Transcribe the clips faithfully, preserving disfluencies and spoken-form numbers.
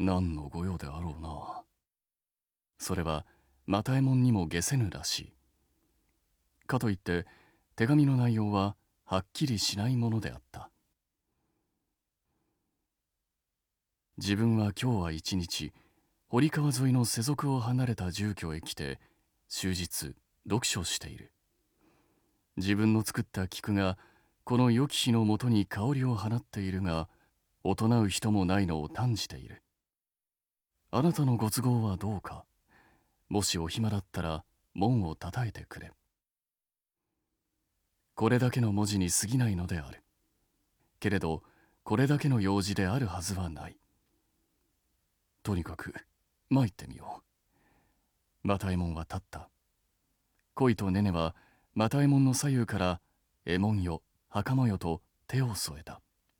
何の御用であろうな。それは又右衛門にも解せぬらしい。かといって手紙の内容ははっきりしないものであった。自分は今日は一日堀川沿いの世俗を離れた住居へ来て終日読書している。自分の作った菊がこの良き日のもとに香りを放っているが、大人う人もないのを嘆じている。あなたのご都合はどうか。もしお暇だったら門を叩いてくれ。これだけの文字に過ぎないのである。けれどこれだけの用事であるはずはない。とにかく参ってみよう。又右衛門は立った。恋とねねは又右衛門の左右から右衛門よ袴よと手を添えた。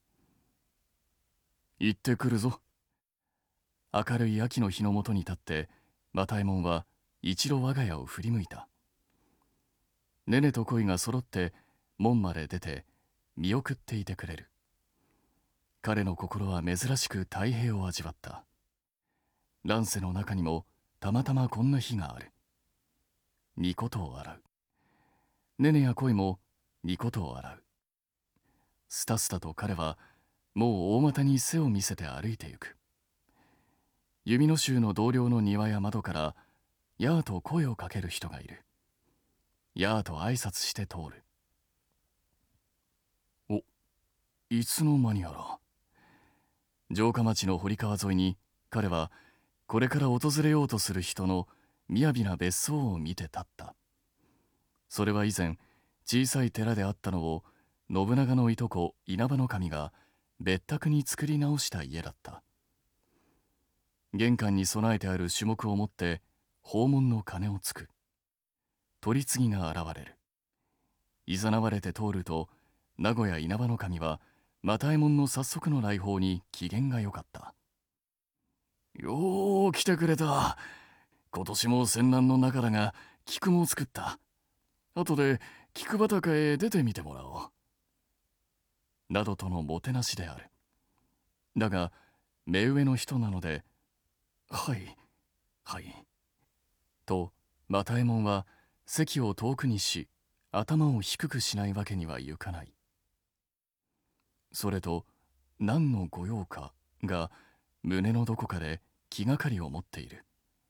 行ってくるぞ。明るい秋の日のもとに立って又右衛門は一度我が家を振り向いた。ねねと恋がそろって門まで出て見送っていてくれる。彼の心は珍しく太平を味わった。乱世の中にもたまたまこんな日がある。にことを洗う。ねねや恋もにことを洗う。スタスタと彼はもう大股に背を見せて歩いてゆく。弓の衆の同僚の庭や窓からやーと声をかける人がいる。やーと挨拶して通る。お、いつの間にやら。城下町の堀川沿いに彼はこれから訪れようとする人の雅な別荘を見て立った。それは以前小さい寺であったのを信長のいとこ稲葉守が別宅に作り直した家だった。玄関に備えてある種目を持って訪問の鐘をつく。取次が現れる。いざなわれて通ると名古屋稲葉守は又右衛門の早速の来訪に機嫌が良かった。よう来てくれた。今年も戦乱の中だが菊も作った。後で菊畑へ出てみてもらおう。などとのもてなしである。だが目上の人なので、はいはいと又右衛門は席を遠くにし頭を低くしないわけにはいかない。それと何の御用かが胸のどこかで気がかりを持っている。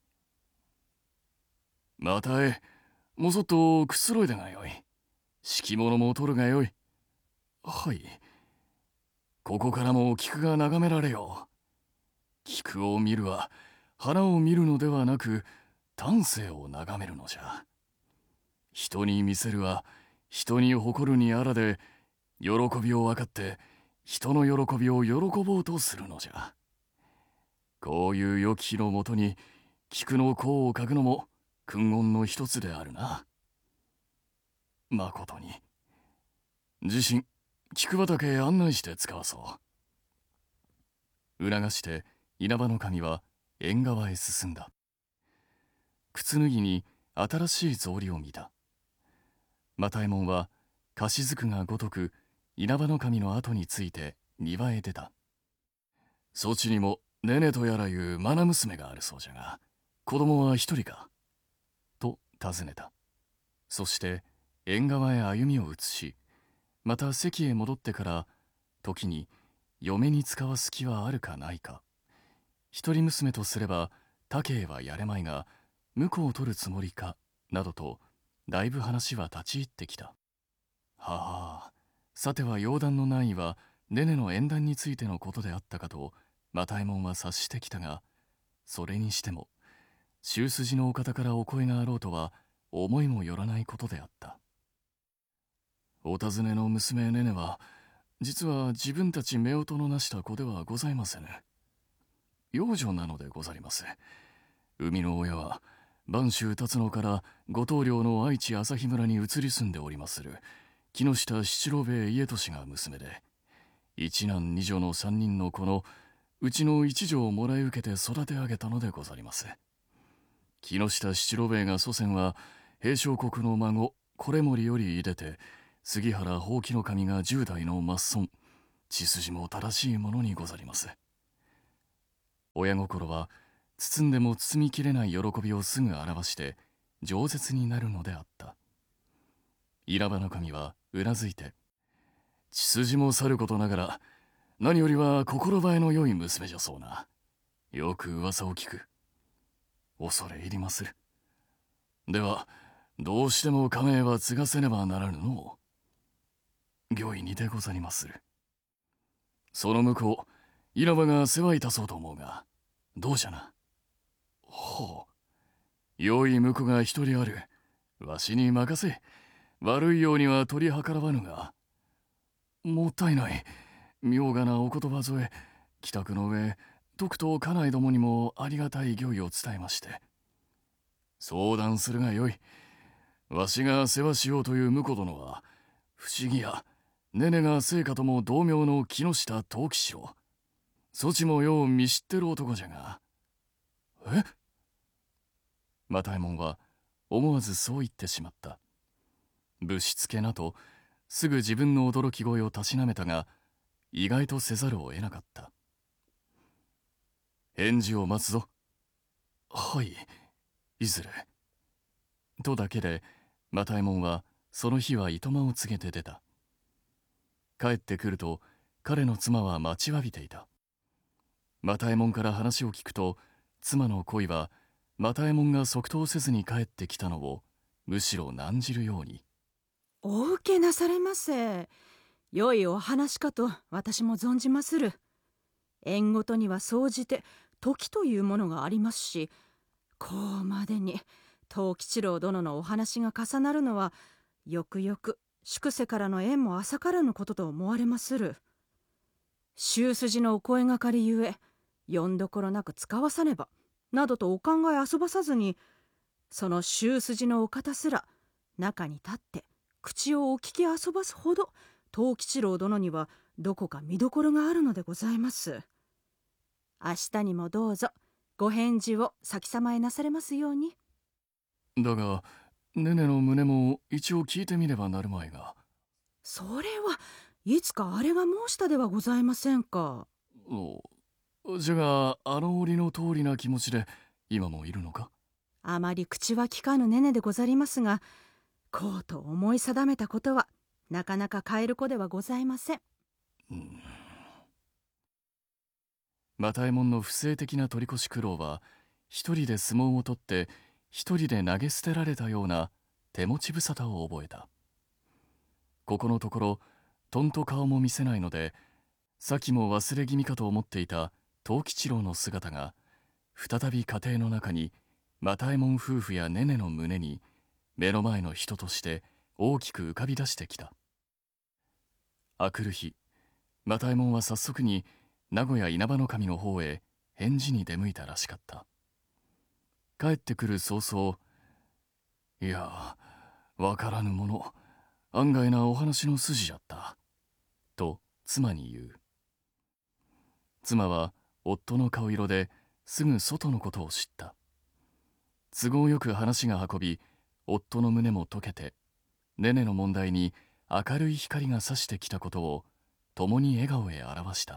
又右、もそっとくつろいでがよい。敷物も取るがよい。はい。ここからも菊が眺められよう。菊を見るは花を見るのではなく丹精を眺めるのじゃ。人に見せるは人に誇るにあらで、喜びを分かって人の喜びを喜ぼうとするのじゃ。こういう良き日のもとに菊の甲を嗅ぐのも訓言の一つであるな。まことに。自身菊畑へ案内して使わそう。促して稲葉守は縁側へ進んだ。靴脱ぎに新しい草履を見た。又右衛門は菓子づくがごとく稲葉守の後について庭へ出た。そちにもねねとやらいう愛娘があるそうじゃが、子供は一人かと尋ねた。そして縁側へ歩みを移し、また席へ戻ってから時に嫁に使わす気はあるかないか。一人娘とすれば他兄はやれまいが婿を取るつもりかなどとだいぶ話は立ち入ってきた。はあ、さては容談の難易はねねの縁談についてのことであったかと又右衛門は察してきたが、それにしても衆筋のお方からお声があろうとは思いもよらないことであった。お尋ねの娘ねねは実は自分たち夫婦のなした子ではございませぬ。養女なのでござります。生みの親は播州辰野から五島領の愛知朝日村に移り住んでおりまする木下七郎兵衛家俊が娘で、一男二女の三人の子のうちの一女をもらい受けて育て上げたのでござります。木下七郎兵衛が祖先は平昌国の孫維盛よりいでて、杉原ほうきの神が十代の末孫、血筋も正しいものにござります。 親心は包んでも包みきれない喜びをすぐ表して饒舌になるのであった。稲葉守はうなずいて、血筋もさることながら何よりは心映えの良い娘じゃそうな。よく噂を聞く。恐れ入りまする。ではどうしても家名は継がせねばならぬのう。御意にでござりまする。その向こう稲葉が世話いたそうと思うが、どうじゃな。ほう、良い婿が一人ある。わしに任せ。悪いようには取り計らわぬが。もったいない。妙がなお言葉添え、帰宅の上、徳と家内どもにもありがたい御意を伝えまして。相談するがよい。わしが世話しようという婿殿は、不思議や、ねねが聖家とも同名の木下藤吉郎。そちもよう見知ってる男じゃが。え？又右衛門は思わずそう言ってしまった。ぶしつけなとすぐ自分の驚き声をたしなめたが、意外とせざるを得なかった。返事を待つぞ。はい、いずれ。とだけで又右衛門はその日はいとまを告げて出た。帰ってくると彼の妻は待ちわびていた。又右衛門から話を聞くと、妻の恋は又右衛門が即答せずに帰ってきたのをむしろ難じるように。 お受けなされませ。良いお話かと私も存じまする。縁ごとには総じて時というものがありますし、こうまでに藤吉郎殿のお話が重なるのはよくよく宿世からの縁も浅からぬことと思われまする。衆筋のお声がかりゆえ、よんどころなく使わさねばなどとお考え遊ばさずに、その衆筋のお方すら中に立って口をお聞き遊ばすほど藤吉郎殿にはどこか見どころがあるのでございます。明日にもどうぞご返事を先様へなされますように。 だがねねの胸も一応聞いてみればなるまいが。 それはいつかあれが申したではございませんか。 お、じゃがあの折の通りな気持ちで今もいるのか。 あまり口は聞かぬねねでござりますが、こうと思い定めたことはなかなか変える子ではございません。 うん。又右衛門の不正的な取り越し苦労は、一人で相撲を取って一人で投げ捨てられたような手持ち無沙汰を覚えた。ここのところとんと顔も見せないので、先も忘れ気味かと思っていた藤吉郎の姿が再び家庭の中に又右衛門夫婦やねねの胸に目の前の人として大きく浮かび出してきた。あくる日、又右衛門は早速に名古屋稲葉守の方へ返事に出向いたらしかった。帰ってくる早々、いや、わからぬもの、案外なお話の筋じゃった、と妻に言う。妻は夫の顔色ですぐ外のことを知った。都合よく話が運び、夫の胸も溶けて、ねねの問題に明るい光が差してきたことを共に笑顔へ表した。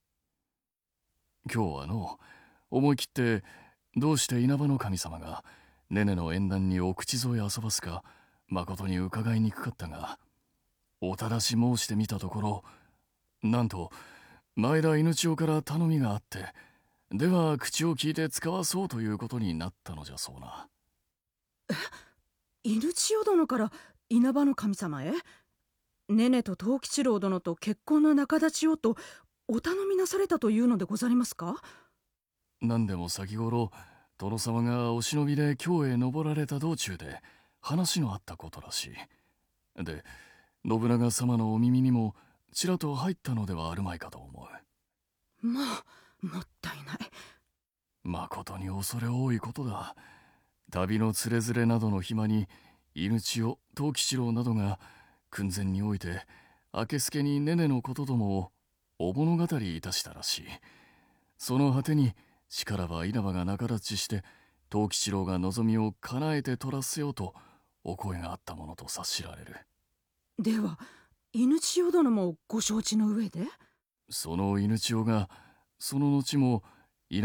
今日はの、思い切ってどうして稲葉の神様がねねの縁談にお口添え遊ばすかまことに伺いにくかったが、お正し申してみたところ、なんと前田犬千代から頼みがあって、では口を聞いて使わそうということになったのじゃそうな。 え、犬千代殿から稲葉の神様へ？ねねと藤吉郎殿と結婚の仲立ちをとお頼みなされたというのでござりますか？ 何でも先頃殿様がお忍びで京へ登られた道中で話のあったことらしい。で、信長様のお耳にもちらと入ったのではあるまいかと思う。 まあ、もったいない。 まことに恐れ多いことだ。旅のつれづれなどの暇に犬千代、藤吉郎などが訓前において明けすけにねねのことどもをお物語いたしたらしい。その果てにしからば稲葉が仲立ちして藤吉郎が望みを叶えて取らせようとお声があったものと察しられる。 では犬千代殿もご承知の上で？ その犬千代がその後も